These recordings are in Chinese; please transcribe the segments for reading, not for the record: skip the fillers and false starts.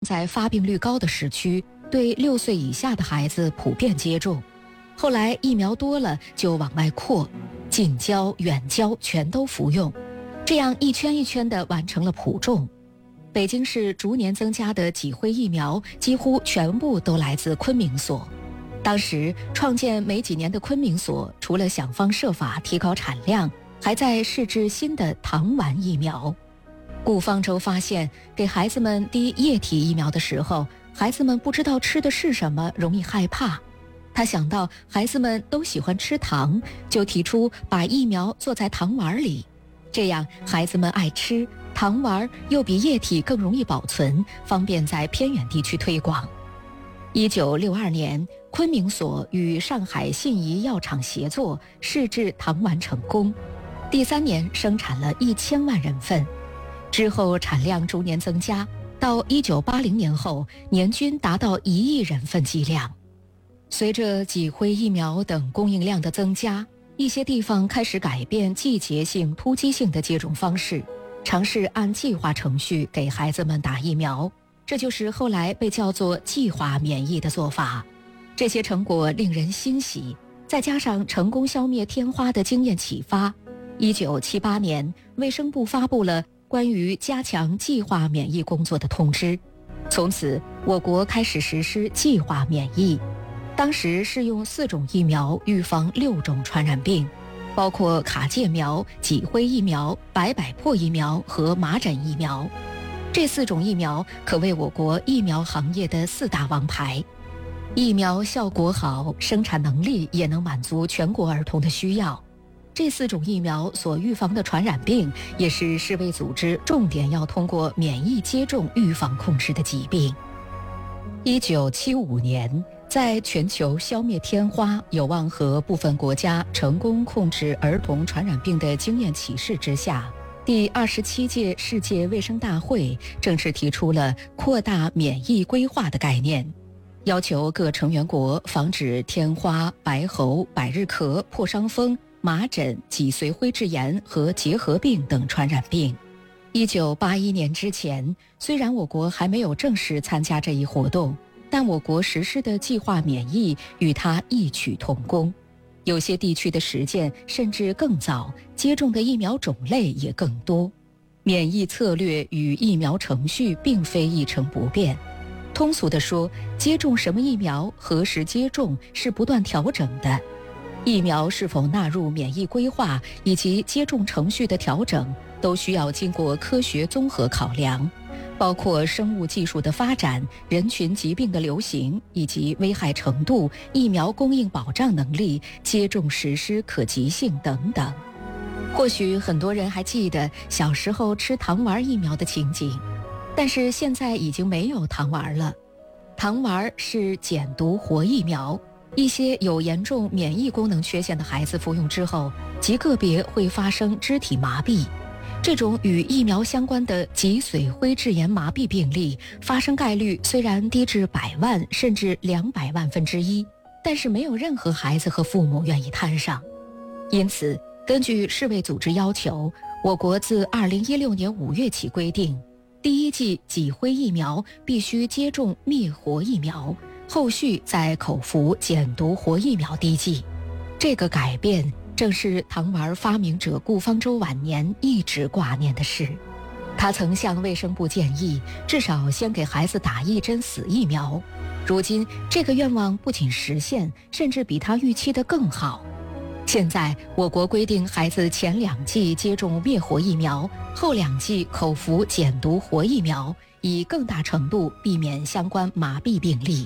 在发病率高的时区，对6岁以下的孩子普遍接种。后来疫苗多了就往外扩，近郊、远郊全都服用，这样一圈一圈地完成了普种。北京市逐年增加的几辉疫苗几乎全部都来自昆明所。当时创建没几年的昆明所，除了想方设法提高产量，还在试制新的糖丸疫苗。顾方舟发现，给孩子们滴液体疫苗的时候，孩子们不知道吃的是什么，容易害怕。他想到孩子们都喜欢吃糖，就提出把疫苗做在糖丸里，这样孩子们爱吃，糖丸又比液体更容易保存，方便在偏远地区推广。1962年，昆明所与上海信宜药厂协作试制糖丸成功，第3年生产了1000万人份，之后产量逐年增加，到1980年后，年均达到1亿人份剂量。随着几辉疫苗等供应量的增加，一些地方开始改变季节性、突击性的接种方式，尝试按计划程序给孩子们打疫苗，这就是后来被叫做计划免疫的做法。这些成果令人欣喜，再加上成功消灭天花的经验启发，1978年，卫生部发布了关于加强计划免疫工作的通知，从此我国开始实施计划免疫。当时是用4种疫苗预防6种传染病，包括卡介苗、几辉疫苗、白百破疫苗和麻疹疫苗。这4种疫苗可谓我国疫苗行业的4大王牌。疫苗效果好，生产能力也能满足全国儿童的需要。这4种疫苗所预防的传染病，也是世卫组织重点要通过免疫接种预防控制的疾病。1975年，在全球消灭天花有望和部分国家成功控制儿童传染病的经验启示之下，第27届世界卫生大会正式提出了扩大免疫规划的概念，要求各成员国防止天花、白喉、百日咳、破伤风、麻疹、脊髓灰质炎和结核病等传染病。1981年之前，虽然我国还没有正式参加这一活动，但我国实施的计划免疫与它异曲同工。有些地区的实践甚至更早，接种的疫苗种类也更多。免疫策略与疫苗程序并非一成不变。通俗地说，接种什么疫苗、何时接种是不断调整的。疫苗是否纳入免疫规划以及接种程序的调整，都需要经过科学综合考量，包括生物技术的发展、人群疾病的流行以及危害程度、疫苗供应保障能力、接种实施可及性等等。或许很多人还记得小时候吃糖丸疫苗的情景，但是现在已经没有糖丸了。糖丸是减毒活疫苗，一些有严重免疫功能缺陷的孩子服用之后，极个别会发生肢体麻痹。这种与疫苗相关的脊髓灰质炎麻痹病例发生概率虽然低至100万甚至200万分之一，但是没有任何孩子和父母愿意摊上。因此，根据世卫组织要求，我国自2016年5月起规定，第1剂脊灰疫苗必须接种灭活疫苗，后续再口服减毒活疫苗滴剂。这个改变正是糖丸发明者顾方舟晚年一直挂念的事。他曾向卫生部建议，至少先给孩子打1针死疫苗。如今，这个愿望不仅实现，甚至比他预期的更好。现在，我国规定孩子前2剂接种灭活疫苗，后2剂口服减毒活疫苗，以更大程度避免相关麻痹病例。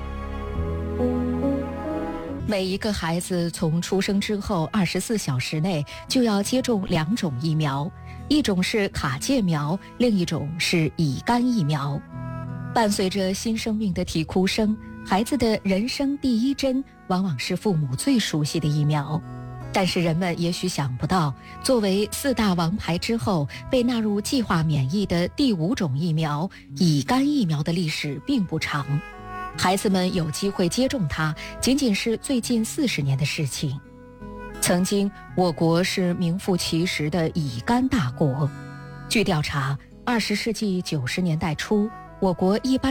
每一个孩子从出生之后24小时内就要接种2种疫苗，一种是卡介苗，另一种是乙肝疫苗。伴随着新生命的啼哭声，孩子的人生第1针往往是父母最熟悉的疫苗。但是人们也许想不到，作为4大王牌之后被纳入计划免疫的第5种疫苗乙肝疫苗的历史并不长。孩子们有机会接种它，仅仅是最近40年的事情。曾经，我国是名副其实的乙肝大国。据调查，20世纪90年代初，我国一般